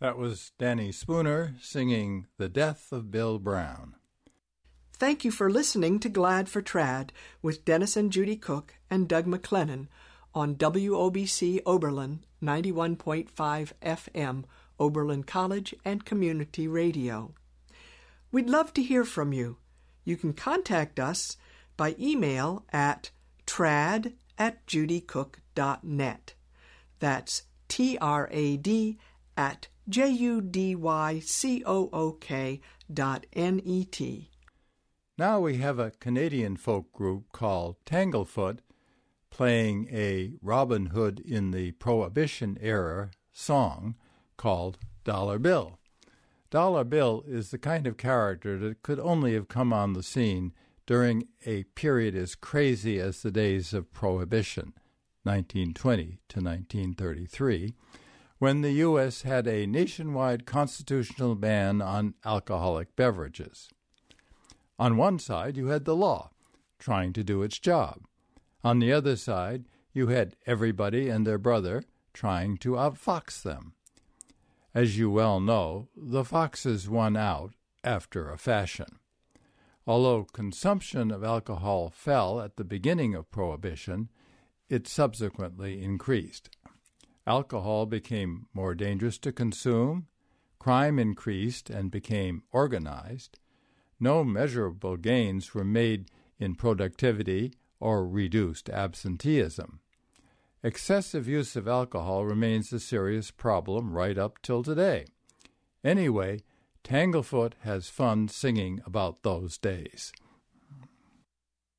That was Danny Spooner singing The Death of Bill Brown. Thank you for listening to Glad for Trad with Dennis and Judy Cook and Doug McLennan on WOBC Oberlin 91.5 FM, Oberlin College and Community Radio. We'd love to hear from you. You can contact us by email at trad@judycook.net. That's trad@judycook.net. Now we have a Canadian folk group called Tanglefoot playing a Robin Hood in the Prohibition era song called Dollar Bill. Dollar Bill is the kind of character that could only have come on the scene during a period as crazy as the days of Prohibition, 1920 to 1933, when the U.S. had a nationwide constitutional ban on alcoholic beverages. On one side, you had the law, trying to do its job. On the other side, you had everybody and their brother trying to outfox them. As you well know, the foxes won out after a fashion. Although consumption of alcohol fell at the beginning of Prohibition, it subsequently increased. Alcohol became more dangerous to consume, crime increased and became organized, no measurable gains were made in productivity or reduced absenteeism. Excessive use of alcohol remains a serious problem right up till today. Anyway, Tanglefoot has fun singing about those days.